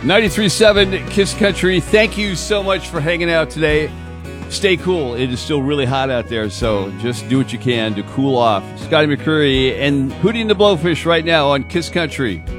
93.7 Kiss Country. Thank you so much for hanging out today. Stay cool. It is still really hot out there, so just do what you can to cool off. Scotty McCreery and Hootie and the Blowfish right now on Kiss Country.